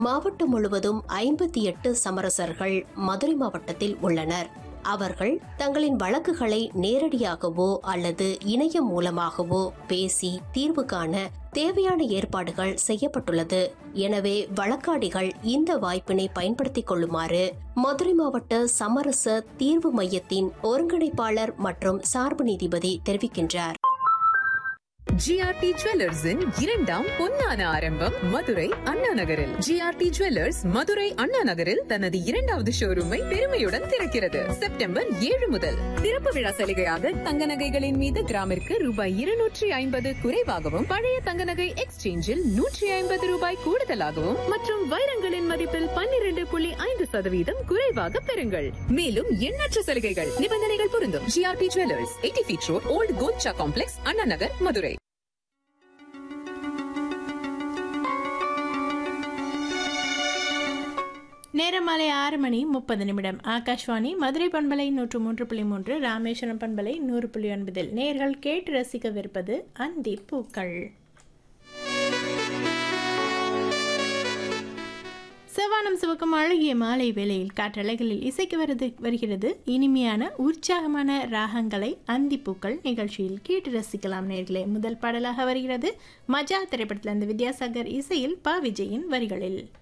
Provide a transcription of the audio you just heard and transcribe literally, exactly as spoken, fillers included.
மாவட்டம் முழுவதும் ஐம்பத்தி எட்டு சமரசர்கள் மதுரை மாவட்டத்தில் உள்ளனர். அவர்கள் தங்களின் வழக்குகளை நேரடியாகவோ அல்லது இணையம் மூலமாகவோ பேசி தீர்வு காண தேவையான ஏற்பாடுகள் செய்யப்பட்டுள்ளது. எனவே வழக்காடிகள் இந்த வாய்ப்பினை பயன்படுத்திக் கொள்ளுமாறு மதுரை மாவட்ட சமரச தீர்வு மையத்தின் ஒருங்கிணைப்பாளர் மற்றும் சார்பு நீதிபதி தெரிவிக்கின்றார். ஜிஆர்டி ஜுவல்லர்ஸின் இரண்டாம் பொன்னான ஆரம்பம் மதுரை அண்ணா நகரில். ஜிஆர்டி ஜுவல்லர்ஸ் மதுரை அண்ணா நகரில் தனது இரண்டாவது ஷோரூமை பெருமையுடன் திறக்கிறது. செப்டம்பர் ஏழு முதல் திறப்பு விழா சலுகையாக தங்க நகைகளின் மீது கிராமிற்கு ரூபாய் இருநூற்றி ஐம்பது குறைவாகவும், பழைய தங்க நகை எக்ஸ்சேஞ்சில் நூற்றி ஐம்பது ரூபாய் கூடுதலாகவும் மற்றும் வைரங்களின் மதிப்பில் பன்னிரண்டு புள்ளி ஐந்து சதவீதம் குறைவாக பெறுங்கள். மேலும் எண்ணற்ற சலுகைகள், நிபந்தனைகள் பொருந்தும். GRT jewellers, eighty feet road, volt Golcha complex, Anna Nagar, Madurai. நேரம் மாலை ஆறு மணி முப்பது நிமிடம். ஆகாஷ்வாணி மதுரை பண்பலை நூற்று மூன்று புள்ளி மூன்று, ராமேஸ்வரம் பண்பலை நூறு புள்ளி ஒன்பதில் நேர்கள் கேட்டு ரசிக்கவிருப்பது அந்தி பூக்கள். செவ்வானம் சிவக்கும் அழகிய மாலை வேளையில் காற்றலைகளில் இசைக்கு வருது வருகிறது இனிமையான உற்சாகமான ராகங்களை அந்திப்பூக்கள் நிகழ்ச்சியில் கேட்டு ரசிக்கலாம் நேர்களே. முதல் பாடலாக வருகிறது மஜா திரைப்படத்தில் அந்த வித்யாசாகர் இசையில் பா விஜயின் வரிகளில்.